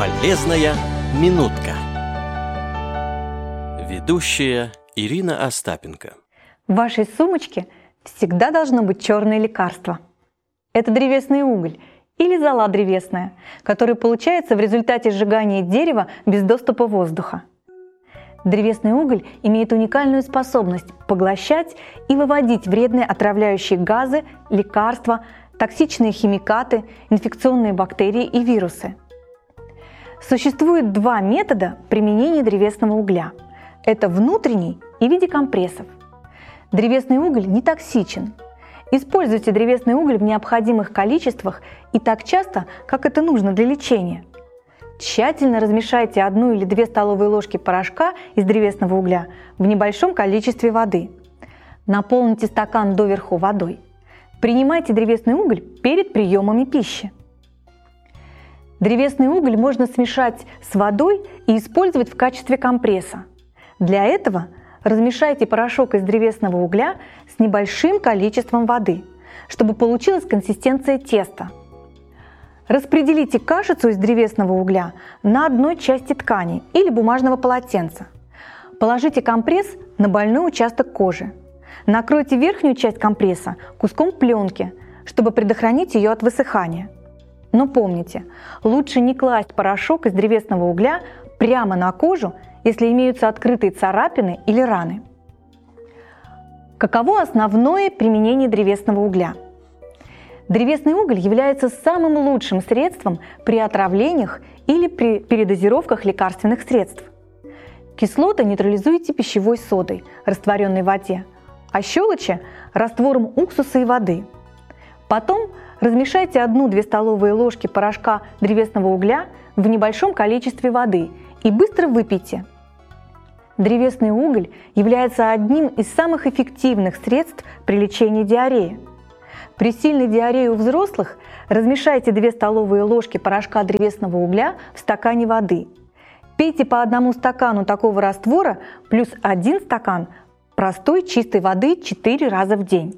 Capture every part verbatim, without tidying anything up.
Полезная минутка. Ведущая Ирина Остапенко. В вашей сумочке всегда должно быть черное лекарство. Это древесный уголь или зола древесная, который получается в результате сжигания дерева без доступа воздуха. Древесный уголь имеет уникальную способность поглощать и выводить вредные отравляющие газы, лекарства, токсичные химикаты, инфекционные бактерии и вирусы. Существует два метода применения древесного угля. Это внутренний и в виде компрессов. Древесный уголь не токсичен. Используйте древесный уголь в необходимых количествах и так часто, как это нужно для лечения. Тщательно размешайте одну или две столовые ложки порошка из древесного угля в небольшом количестве воды. Наполните стакан доверху водой. Принимайте древесный уголь перед приемами пищи. Древесный уголь можно смешать с водой и использовать в качестве компресса. Для этого размешайте порошок из древесного угля с небольшим количеством воды, чтобы получилась консистенция теста. Распределите кашицу из древесного угля на одной части ткани или бумажного полотенца. Положите компресс на больной участок кожи. Накройте верхнюю часть компресса куском пленки, чтобы предохранить ее от высыхания. Но помните, лучше не класть порошок из древесного угля прямо на кожу, если имеются открытые царапины или раны. Каково основное применение древесного угля? Древесный уголь является самым лучшим средством при отравлениях или при передозировках лекарственных средств. Кислоты нейтрализуйте пищевой содой, растворенной в воде, а щелочи – раствором уксуса и воды. Потом размешайте одну-две столовые ложки порошка древесного угля в небольшом количестве воды и быстро выпейте. Древесный уголь является одним из самых эффективных средств при лечении диареи. При сильной диарее у взрослых размешайте две столовые ложки порошка древесного угля в стакане воды. Пейте по одному стакану такого раствора плюс один стакан простой чистой воды четыре раза в день.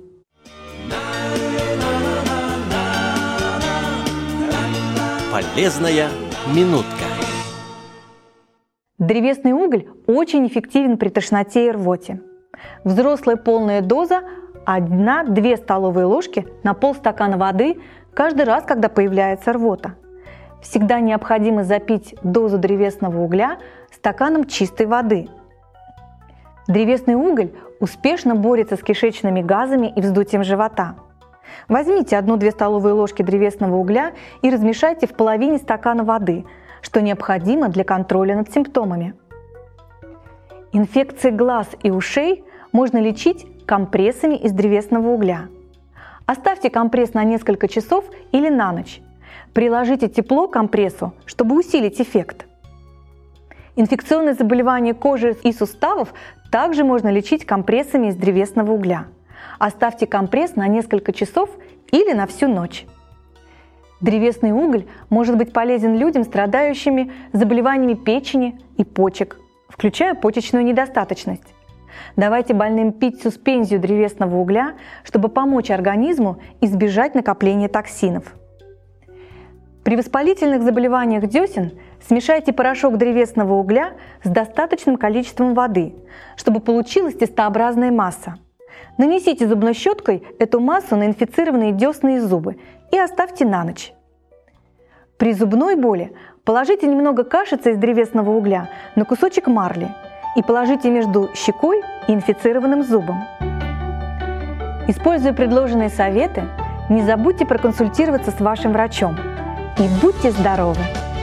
Полезная минутка. Древесный уголь очень эффективен при тошноте и рвоте. Взрослая полная доза одна-две столовые ложки на полстакана воды каждый раз, когда появляется рвота. Всегда необходимо запить дозу древесного угля стаканом чистой воды. Древесный уголь успешно борется с кишечными газами и вздутием живота. Возьмите одну-две столовые ложки древесного угля и размешайте в половине стакана воды, что необходимо для контроля над симптомами. Инфекции глаз и ушей можно лечить компрессами из древесного угля. Оставьте компресс на несколько часов или на ночь. Приложите тепло к компрессу, чтобы усилить эффект. Инфекционные заболевания кожи и суставов также можно лечить компрессами из древесного угля. Оставьте компресс на несколько часов или на всю ночь. Древесный уголь может быть полезен людям, страдающими заболеваниями печени и почек, включая почечную недостаточность. Давайте больным пить суспензию древесного угля, чтобы помочь организму избежать накопления токсинов. При воспалительных заболеваниях десен смешайте порошок древесного угля с достаточным количеством воды, чтобы получилась тестообразная масса. Нанесите зубной щеткой эту массу на инфицированные десны и зубы и оставьте на ночь. При зубной боли положите немного кашицы из древесного угля на кусочек марли и положите между щекой и инфицированным зубом. Используя предложенные советы, не забудьте проконсультироваться с вашим врачом. И будьте здоровы!